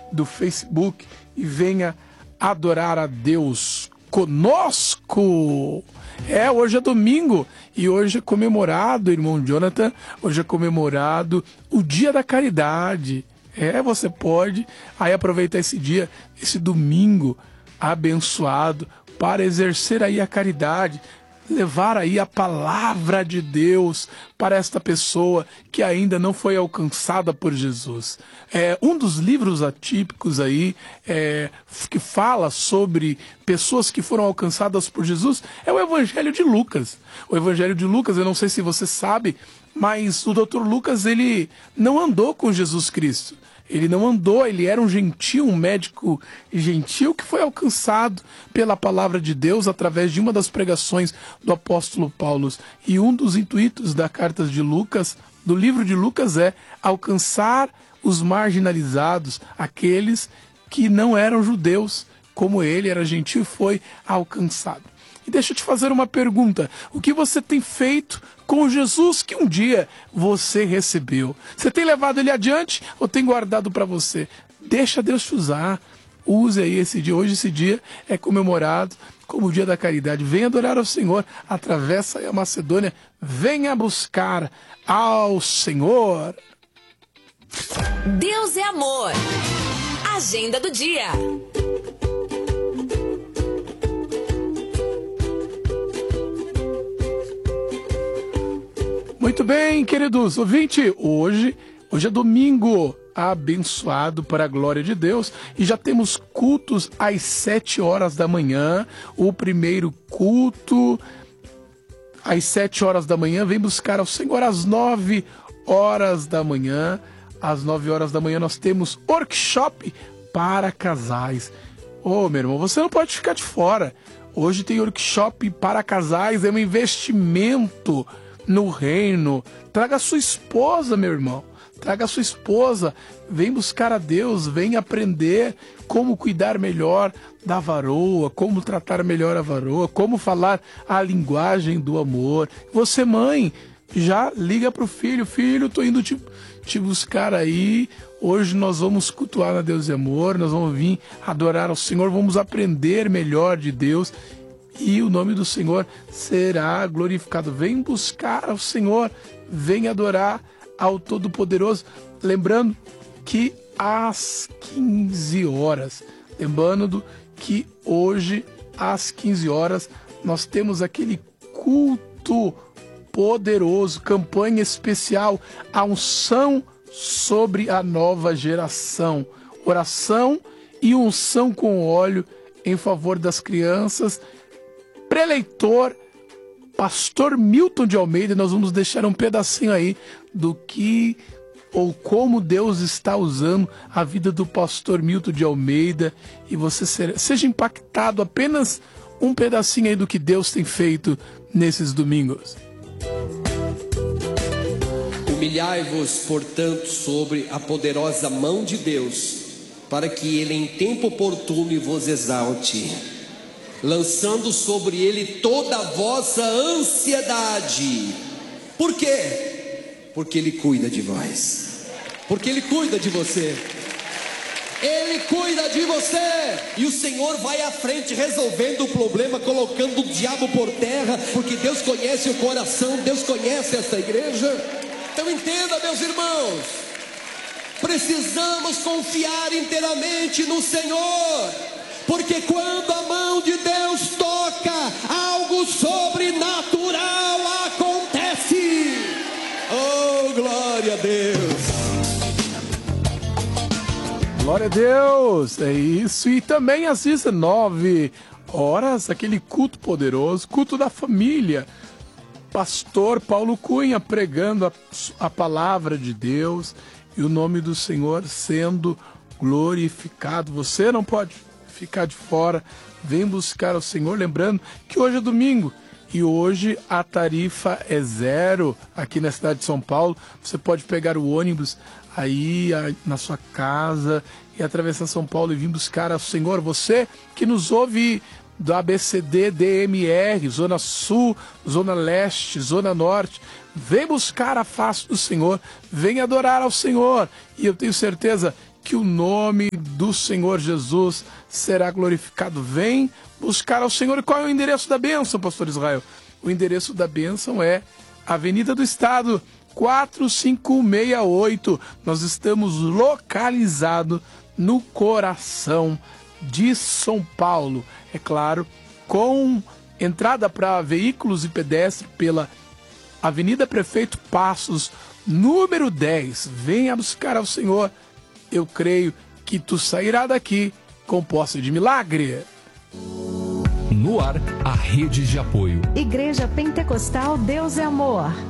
do Facebook e venha adorar a Deus conosco. Hoje é domingo e hoje é comemorado, irmão Jonathan, hoje é comemorado o Dia da Caridade. Você pode aí aproveitar esse dia, esse domingo abençoado, para exercer aí a caridade, levar aí a palavra de Deus para esta pessoa que ainda não foi alcançada por Jesus. Um dos livros atípicos aí, que fala sobre pessoas que foram alcançadas por Jesus, é o Evangelho de Lucas. O Evangelho de Lucas, eu não sei se você sabe, mas o Dr. Lucas, ele não andou com Jesus Cristo. Ele não andou, ele era um gentil, um médico gentil que foi alcançado pela palavra de Deus através de uma das pregações do apóstolo Paulo. E um dos intuitos da carta de Lucas, do livro de Lucas, é alcançar os marginalizados, aqueles que não eram judeus, como ele era gentil e foi alcançado. E deixa eu te fazer uma pergunta: o que você tem feito com Jesus que um dia você recebeu? Você tem levado ele adiante ou tem guardado para você? Deixa Deus te usar. Use aí esse dia. Hoje esse dia é comemorado como o Dia da Caridade. Venha adorar ao Senhor. Atravessa aí a Macedônia. Venha buscar ao Senhor. Deus é amor. Agenda do dia. Muito bem, queridos ouvintes, hoje é domingo abençoado para a glória de Deus e já temos cultos às 7 horas da manhã. O primeiro culto às 7 horas da manhã vem buscar ao Senhor às 9 horas da manhã. Às 9 horas da manhã nós temos workshop para casais. Meu irmão, você não pode ficar de fora. Hoje tem workshop para casais, é um investimento no reino. Traga a sua esposa, meu irmão. Traga a sua esposa. Vem buscar a Deus. Vem aprender como cuidar melhor da varoa, como tratar melhor a varoa, como falar a linguagem do amor. Você, mãe, já liga pro filho. Filho, tô indo te buscar aí. Hoje nós vamos cultuar a Deus e amor. Nós vamos vir adorar ao Senhor. Vamos aprender melhor de Deus. E o nome do Senhor será glorificado. Vem buscar ao Senhor, vem adorar ao Todo-Poderoso. Lembrando que às 15 horas, lembrando que hoje às 15 horas nós temos aquele culto poderoso, campanha especial, a unção sobre a nova geração. Oração e unção com óleo em favor das crianças. Preleitor, pastor Milton de Almeida. Nós vamos deixar um pedacinho aí do que ou como Deus está usando a vida do pastor Milton de Almeida, e você seja impactado, apenas um pedacinho aí do que Deus tem feito nesses domingos. Humilhai-vos, portanto, sobre a poderosa mão de Deus, para que ele em tempo oportuno vos exalte, lançando sobre ele toda a vossa ansiedade. Por quê? Porque ele cuida de vós. Porque ele cuida de você. Ele cuida de você. E o Senhor vai à frente resolvendo o problema, colocando o diabo por terra, porque Deus conhece o coração, Deus conhece esta igreja. Então entenda, meus irmãos, precisamos confiar inteiramente no Senhor, porque quando a mão de Deus toca, algo sobrenatural acontece. Oh, glória a Deus. Glória a Deus, é isso. E também assista 9 horas, aquele culto poderoso, culto da família. Pastor Paulo Cunha pregando a palavra de Deus e o nome do Senhor sendo glorificado. Você não pode ficar de fora, vem buscar o Senhor, lembrando que hoje é domingo e hoje a tarifa é 0 aqui na cidade de São Paulo. Você pode pegar o ônibus aí na sua casa e atravessar São Paulo e vir buscar o Senhor. Você que nos ouve do ABCD, DMR, Zona Sul, Zona Leste, Zona Norte, vem buscar a face do Senhor, vem adorar ao Senhor, e eu tenho certeza que o nome do Senhor Jesus será glorificado. Vem buscar ao Senhor. E qual é o endereço da bênção, pastor Israel? O endereço da bênção é Avenida do Estado, 4568. Nós estamos localizados no coração de São Paulo. É claro, com entrada para veículos e pedestres pela Avenida Prefeito Passos, número 10. Venha buscar ao Senhor. Eu creio que tu sairá daqui com posse de milagre. No ar, a rede de apoio. Igreja Pentecostal Deus é Amor.